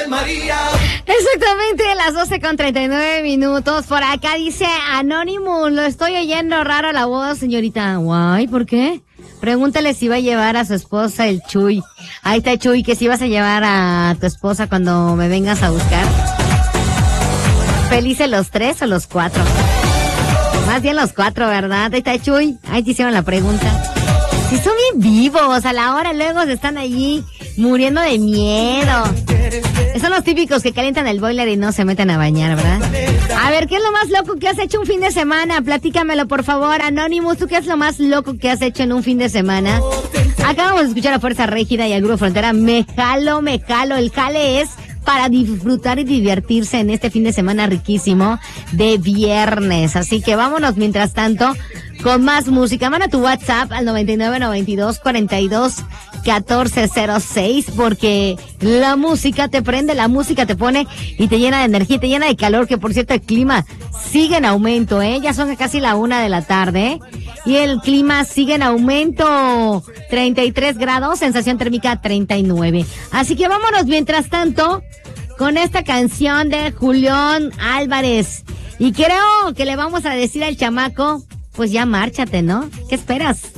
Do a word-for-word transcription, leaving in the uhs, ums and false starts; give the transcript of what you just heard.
Ave María. Exactamente, las doce con treinta y nueve minutos. Por acá dice Anonymous, lo estoy oyendo raro la voz, señorita. Guay, ¿por qué? Pregúntale si va a llevar a su esposa el Chuy. Ahí está Chuy, que si vas a llevar a tu esposa cuando me vengas a buscar. ¿Felices los tres o los cuatro? Más bien los cuatro, ¿verdad? Ahí está Chuy, ahí te hicieron la pregunta. Si son bien vivos, a la hora luego se están allí muriendo de miedo. Son los típicos que calientan el boiler y no se meten a bañar, ¿verdad? A ver, ¿qué es lo más loco que has hecho un fin de semana? Platícamelo, por favor. Anonymous, ¿tú qué es lo más loco que has hecho en un fin de semana? Acabamos de escuchar a Fuerza Régida y al Grupo Frontera. Me jalo, me jalo. El jale es para disfrutar y divertirse en este fin de semana riquísimo de viernes. Así que vámonos mientras tanto con más música. Manda tu WhatsApp al noventa y nueve, noventa y dos, cuarenta y dos, catorce cero seis, porque la música te prende, la música te pone y te llena de energía, te llena de calor, que por cierto el clima sigue en aumento, ¿eh? Ya son casi la una de la tarde, ¿eh? Y el clima sigue en aumento, treinta y tres grados, sensación térmica treinta y nueve. Así que vámonos mientras tanto con esta canción de Julián Álvarez. Y creo que le vamos a decir al chamaco, pues ya márchate, ¿no? ¿Qué esperas?